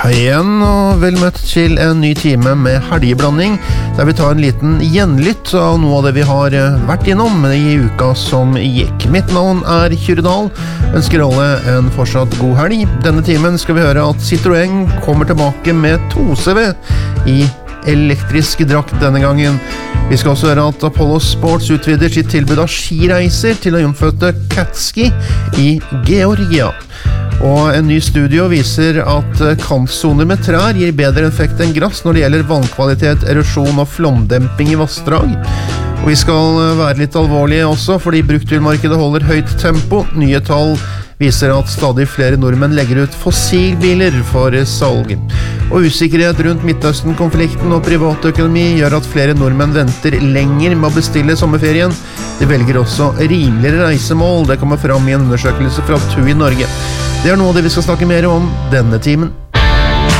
Hei igjen, og vel møtt til en ny time med helgeblanding, der vi tar en liten gjenlytt av noe av det vi har vært innom i uka som gikk. Mitt navn Kyrre Dahl, ønsker alle en fortsatt god helg. Denne timen skal vi høre at Citroën kommer tilbake med 2CV i elektrisk drakt denne gangen. Vi skal også høre at Apollo Sports utvider sitt tilbud av skireiser til å innfødte Catski i Georgia. Og en ny studio viser at kantsoner med trær gir bedre effekt enn gress når det gjelder vannkvalitet, erosjon og flomdemping i vassdrag. Og vi skal være litt alvorlige også, fordi bruktbilmarkedet holder høyt tempo. Nye tall viser at stadig flere nordmenn legger ut fossilbiler for salg. Og usikkerhet rundt Midtøsten-konflikten og privatøkonomi gjør at flere nordmenn venter lenger med å bestille sommerferien. De velger også rimeligere reisemål. Det kommer fram i en undersøkelse fra TUI Norge. Det noe av det vi skal snakke mer om denne timen.